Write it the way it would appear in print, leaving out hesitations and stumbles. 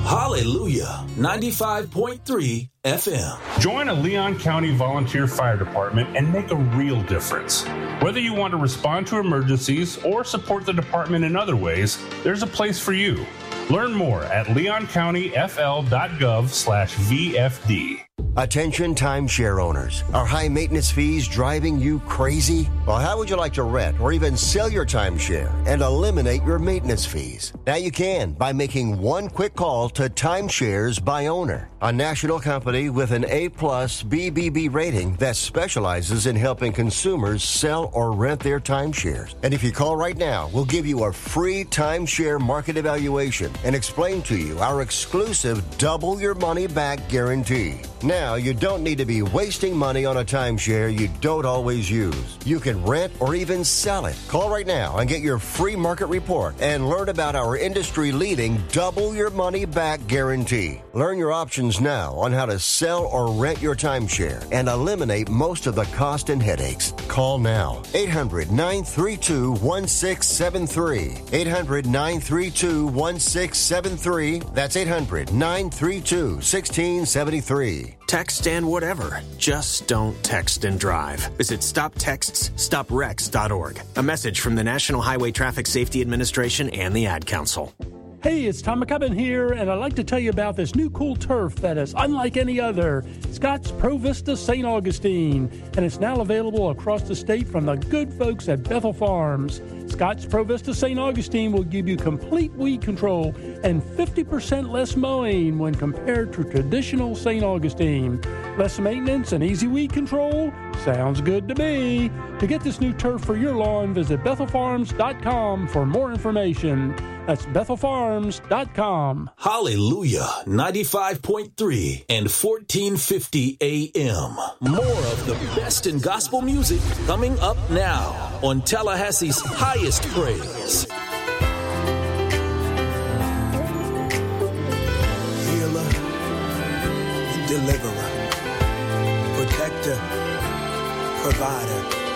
Hallelujah, 95.3 FM. Join a Leon County Volunteer Fire Department and make a real difference. Whether you want to respond to emergencies or support the department in other ways, there's a place for you. Learn more at leoncountyfl.gov/VFD. Attention timeshare owners. Are high maintenance fees driving you crazy? Well, how would you like to rent or even sell your timeshare and eliminate your maintenance fees? Now you can by making one quick call to Timeshares by Owner, a national company with an A+ BBB rating that specializes in helping consumers sell or rent their timeshares. And if you call right now, we'll give you a free timeshare market evaluation and explain to you our exclusive double your money back guarantee. Now, you don't need to be wasting money on a timeshare you don't always use. You can rent or even sell it. Call right now and get your free market report and learn about our industry-leading double your money back guarantee. Learn your options now on how to sell or rent your timeshare and eliminate most of the cost and headaches. Call now. 800-932-1673. 800-932-1673. That's 800-932-1673. Text and whatever. Just don't text and drive. Visit StopTextsStopWrecks.org. A message from the National Highway Traffic Safety Administration and the Ad Council. Hey, it's Tom McCubbin here, and I'd like to tell you about this new cool turf that is unlike any other, Scott's Pro Vista St. Augustine, and it's now available across the state from the good folks at Bethel Farms. Scott's Pro Vista St. Augustine will give you complete weed control and 50% less mowing when compared to traditional St. Augustine. Less maintenance and easy weed control? Sounds good to me. To get this new turf for your lawn, visit BethelFarms.com for more information. That's BethelFarms.com. Hallelujah, 95.3 and 1450 AM. More of the best in gospel music coming up now on Tallahassee's highest praise. Healer, deliverer, protector, provider.